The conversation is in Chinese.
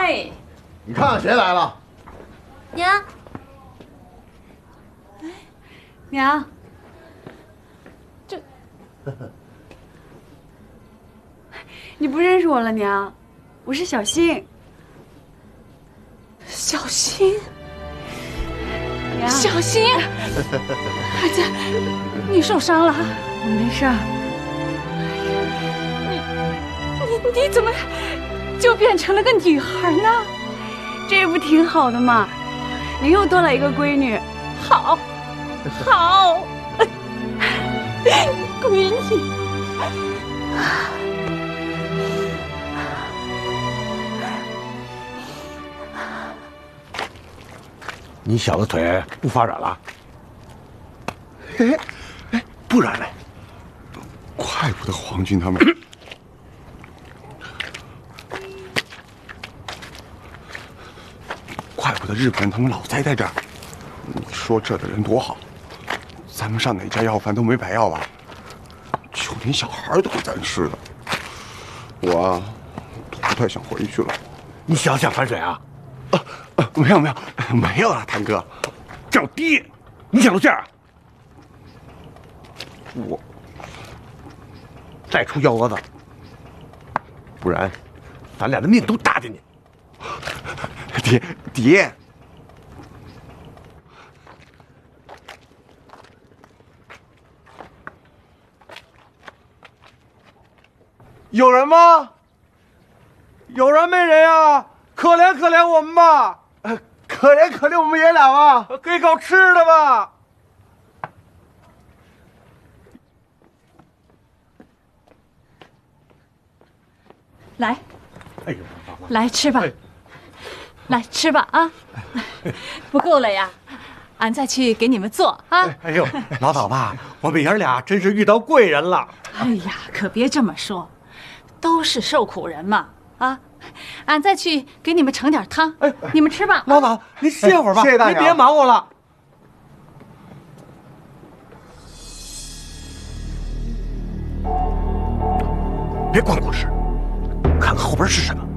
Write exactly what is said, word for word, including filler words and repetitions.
哎， 你看看谁来了？ 娘。娘，这你不认识我了，娘，我是小新。 小新， 娘， 小新，孩子，你受伤了？ 我没事儿。 你你怎么就变成了个女孩呢？ 这不挺好的吗？你又多了一个闺女。 好，好，闺女。 你小子腿不发软了？ 哎哎，不然嘞？怪不得皇军他们。怪不得日本人他们老栽在这儿。你说这的人多好，咱们上哪家要饭都没白要吧？就连小孩都给咱吃的。我啊，都不太想回去了。 你想想反水啊？ 啊啊，没有没有没有啊，谭哥， 叫爹，你想露馅啊？ 我再出幺蛾子，不然咱俩的命都搭进去。 爹爹， 有人吗？有人没人呀？可怜可怜我们吧！ 呃，可怜可怜我们爷俩吧！ 给口吃的吧！ 来， 哎呦， 来吃吧，来吃吧啊！不够了呀，俺再去给你们做啊！ 哎呦，老鸨子，我们爷俩真是遇到贵人了。 哎呀，可别这么说，都是受苦人嘛啊！俺再去给你们盛点汤，哎，你们吃吧。 老鸨，您歇会儿吧， 谢谢大娘， 您别忙活了。 别光顾吃，看看后边是什么。